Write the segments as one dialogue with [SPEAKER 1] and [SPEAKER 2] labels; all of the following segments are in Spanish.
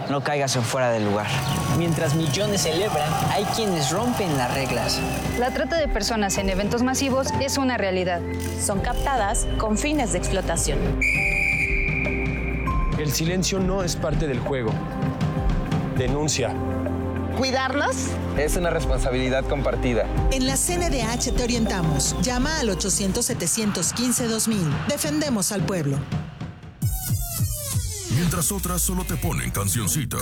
[SPEAKER 1] no caigas en fuera de lugar.
[SPEAKER 2] Mientras millones celebran, hay quienes rompen las reglas.
[SPEAKER 3] La trata de personas en eventos masivos es una realidad.
[SPEAKER 4] Son captadas con fines de explotación.
[SPEAKER 5] El silencio no es parte del juego. Denuncia.
[SPEAKER 6] ¿Cuidarnos?
[SPEAKER 7] Es una responsabilidad compartida.
[SPEAKER 8] En la CNDH te orientamos. Llama al 800-715-2000. Defendemos al pueblo.
[SPEAKER 9] Mientras otras solo te ponen cancioncitas,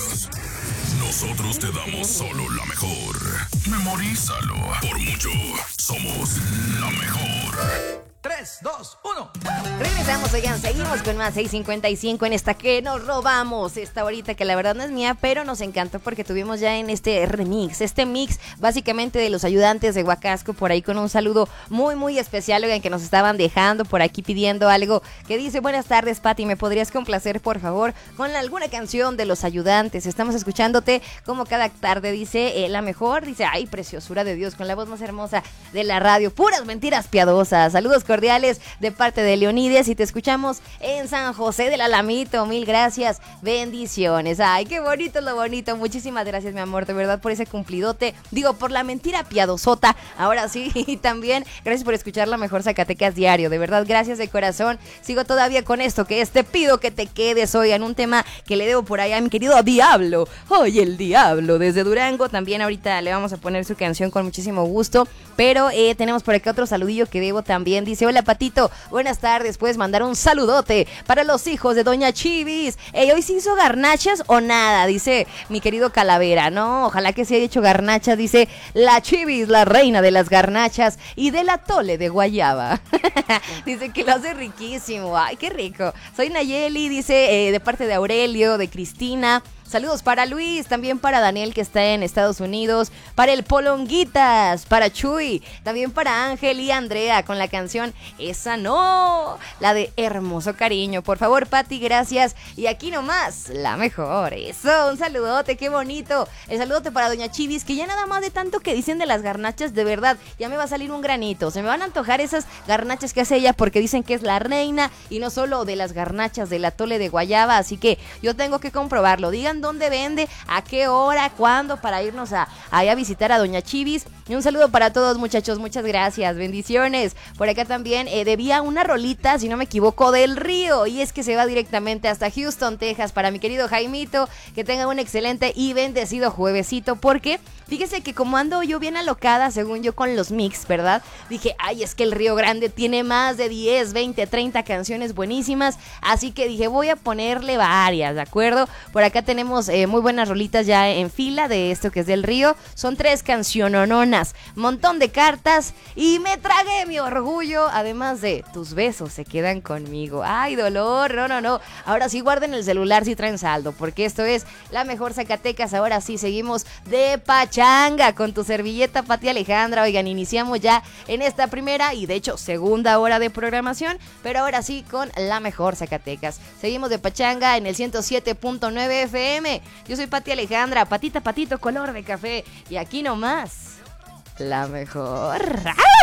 [SPEAKER 9] nosotros te damos solo la mejor. Memorízalo. Por mucho, somos la mejor.
[SPEAKER 10] 3, 2, 1.
[SPEAKER 11] Regresamos, oigan, seguimos con más 6:55 en esta que nos robamos. Esta horita que la verdad no es mía, pero nos encantó porque tuvimos ya en este remix, este mix básicamente de los ayudantes de Huacasco, por ahí con un saludo muy, muy especial, oigan, que nos estaban dejando por aquí pidiendo algo que dice: buenas tardes, Pati, ¿me podrías complacer, por favor, con alguna canción de los ayudantes? Estamos escuchándote como cada tarde, dice, la mejor, dice, ay, preciosura de Dios, con la voz más hermosa de la radio, puras mentiras piadosas. Saludos cordiales de parte de Leonides y te escuchamos en San José del Alamito. Mil gracias, bendiciones. Ay, qué bonito lo bonito. Muchísimas gracias, mi amor, de verdad, por ese cumplidote. Digo, por la mentira piadosota. Ahora sí, y también gracias por escuchar la mejor Zacatecas diario. De verdad, gracias de corazón. Sigo todavía con esto, que te pido que te quedes hoy en un tema que le debo por allá a mi querido Diablo. Hoy el Diablo desde Durango. También ahorita le vamos a poner su canción con muchísimo gusto. Pero tenemos por acá otro saludillo que debo también. Dice: hola, Patito, buenas tardes, puedes mandar un saludote para los hijos de Doña Chivis. ¿Hoy se hizo garnachas o nada? Dice mi querido Calavera. No, ojalá que se haya hecho garnachas. Dice la Chivis, la reina de las garnachas y del atole de guayaba. Dice que lo hace riquísimo. Ay, qué rico. Soy Nayeli, dice, de parte de Aurelio, de Cristina. Saludos para Luis, también para Daniel, que está en Estados Unidos, para el Polonguitas, para Chuy, también para Ángel y Andrea con la canción Esa No, la de Hermoso Cariño. Por favor, Pati, gracias. Y aquí nomás, la mejor. Eso, un saludote, qué bonito. El saludote para Doña Chivis, que ya nada más de tanto que dicen de las garnachas, de verdad, ya me va a salir un granito. Se me van a antojar esas garnachas que hace ella porque dicen que es la reina y no solo de las garnachas del atole de guayaba, así que yo tengo que comprobarlo. Digan dónde vende, a qué hora, cuándo, para irnos a visitar a Doña Chivis. Y un saludo para todos, muchachos, muchas gracias, bendiciones. Por acá también debía una rolita, si no me equivoco, del Río, y es que se va directamente hasta Houston, Texas, para mi querido Jaimito. Que tenga un excelente y bendecido juevesito, porque fíjese que como ando yo bien alocada, según yo, con los mix, ¿verdad? Dije, ay, es que el Río Grande tiene más de 10, 20, 30 canciones buenísimas, así que dije, voy a ponerle varias, ¿de acuerdo? Por acá tenemos muy buenas rolitas ya en fila de esto que es del Río. Son 3 cancionononas, montón de cartas y me tragué mi orgullo, además de tus besos se quedan conmigo. Ay, dolor, no. Ahora sí, guarden el celular si traen saldo, porque esto es la mejor Zacatecas. Ahora sí, seguimos de pachanga con tu servilleta, Pati Alejandra. Oigan, iniciamos ya en esta primera y de hecho segunda hora de programación, pero ahora sí con la mejor Zacatecas. Seguimos de pachanga en el 107.9 FM. Yo soy Pati Alejandra, patita, patito, color de café. Y aquí nomás, la mejor.